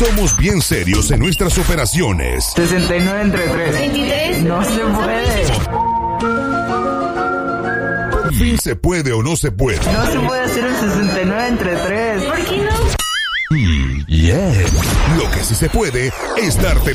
Somos bien serios en nuestras operaciones. 69 entre 3. 23. No se puede. Por fin se puede o no se puede. No se puede hacer un 69 entre 3. ¿Por qué no? Lo que sí se puede es darte